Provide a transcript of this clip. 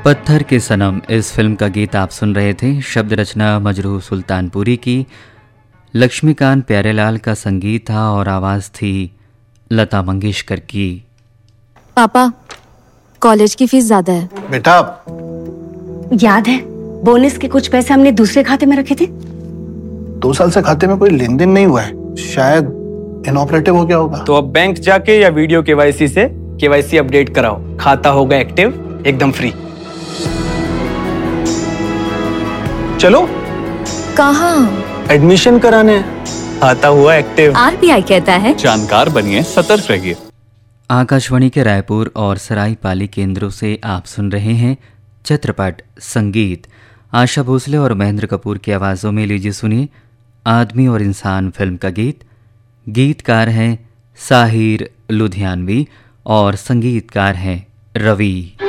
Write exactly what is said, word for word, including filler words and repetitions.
पत्थर के सनम इस फिल्म का गीत आप सुन रहे थे। शब्द रचना मजरूह सुल्तानपुरी की, लक्ष्मीकांत प्यारेलाल का संगीत था और आवाज़ थी लता मंगेशकर की। पापा, कॉलेज की फीस ज्यादा है। बेटा, याद है बोनस के कुछ पैसे हमने दूसरे खाते में रखे थे? दो साल से खाते में कोई लेन देन नहीं हुआ है, शायद इनऑपरेटिव हो गया होगा। तो अब बैंक जाके या वीडियो केवाईसी से केवाईसी अपडेट कराओ, खाता होगा एक्टिव एकदम फ्री। चलो। कहाँ? एडमिशन कराने, आता हुआ एक्टिव। आरबीआई कहता है जानकार बनिए, सतर्क रहिए। आकाशवाणी के रायपुर और सरायपाली केंद्रों से आप सुन रहे हैं चित्रपट संगीत। आशा भोसले और महेंद्र कपूर की आवाज़ों में लीजिए सुनिए आदमी और इंसान फिल्म का गीत। गीतकार हैं साहिर लुधियानवी और संगीतकार हैं रवि।